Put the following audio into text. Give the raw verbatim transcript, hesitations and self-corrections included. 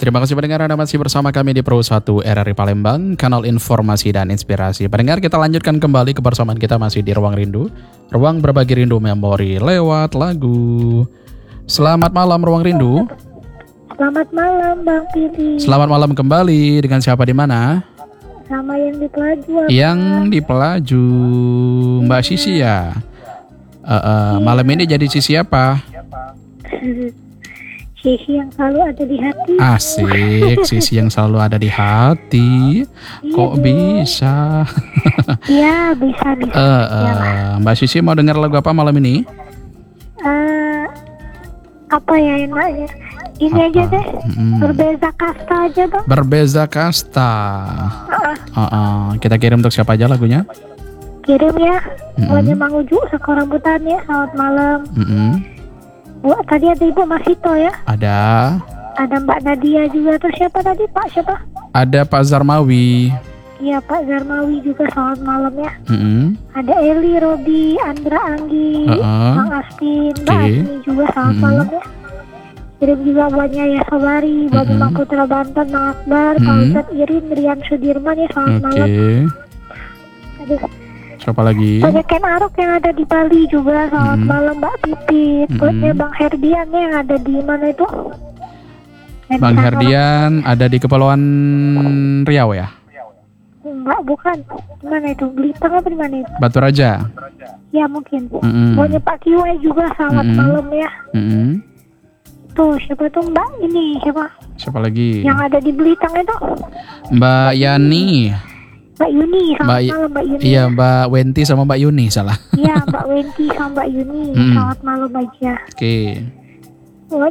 Terima kasih pendengar, Anda masih bersama kami di Pro satu R R I Palembang, kanal informasi dan inspirasi. Pendengar, kita lanjutkan kembali kebersamaan kita masih di Ruang Rindu, ruang berbagi rindu memori lewat lagu. Selamat malam Ruang Rindu. Selamat malam Bang Pilih. Selamat malam kembali, dengan siapa di mana? Sama yang di Pelaju. Apa? Yang di Pelaju, Mbak Sisi ya. Uh, uh, malam ini jadi Sisi apa? Sisi yang selalu ada di hati. Asik, Sisi yang selalu ada di hati. Kok Iya, bisa? Iya bisa bisa. uh, uh, Mbak Sisi mau dengar lagu apa malam ini? Uh, apa ya enaknya? Ini Apa? aja deh. Mm-mm. Berbeza kasta aja Bang. Berbeza kasta. Uh, Uh, uh, kita kirim untuk siapa aja lagunya? kirim ya. Mm-mm. Buatnya Mang Uju sekarang rambutan ya. Selamat malam. Mm-mm. Buat tadi ada Ibu Masito ya. Ada, Ada Mbak Nadia juga. Terus siapa tadi Pak siapa? ada Pak Zarmawi. Iya Pak Zarmawi juga selamat malam ya. Mm-mm. Ada Eli, Robi, Andra, Anggi, Uh-uh. Bang Astin, Mbak Oke. Asmi juga selamat Mm-mm. malam ya. Kirim juga buatnya ya Sobari, buat Mm-mm. Bang Putra Banten, Bang Akbar, Pak Mm-mm. Ustadz Irin, Rian Sudirman ya selamat Oke. malam. Aduh, Siapa lagi? banyak Ken Arok yang ada di Bali juga selamat Mm-mm. malam Mbak Pipit. Mm-mm. Buatnya Bang Herdian yang ada di mana itu? Yang Bang di sana, Herdian ada di Kepulauan Riau ya? Bang. Enggak, bukan. Di mana itu? Belitung apa di mana itu? Batu Raja. Ya mungkin. Mm-mm. Buatnya Pak Kiwai juga selamat Mm-mm. malam ya. Mm-mm. Tuh siapa tuh Mbak ini siapa Siapa lagi? yang ada di Belitung itu? Mbak Yani. Mbak Yuni selamat Mbak Y- malam Mbak Yuni. Iya, Mbak Wenti sama Mbak Yuni salah. Iya Mbak Wenti sama Mbak Yuni Hmm. selamat malam aja. Oke.